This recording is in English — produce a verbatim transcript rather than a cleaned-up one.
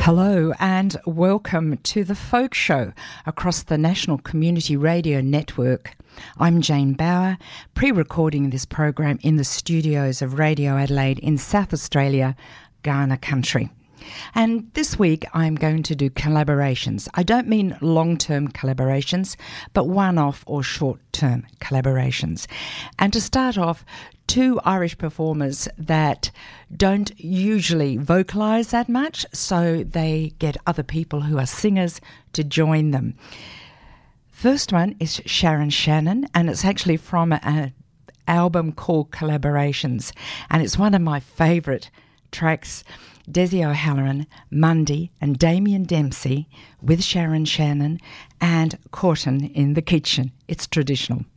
Hello and welcome to The Folk Show across the National Community Radio Network. I'm Jane Bauer, pre-recording this program in the studios of Radio Adelaide in South Australia, Kaurna country. And this week I'm going to do collaborations. I don't mean long-term collaborations, but one-off or short-term collaborations. And to start off, two Irish performers that don't usually vocalise that much, so they get other people who are singers to join them. First one is Sharon Shannon, and it's actually from an album called Collaborations, and it's one of my favourite tracks. Desi O'Halloran, Mundy and Damien Dempsey with Sharon Shannon and Corton in the kitchen. It's traditional.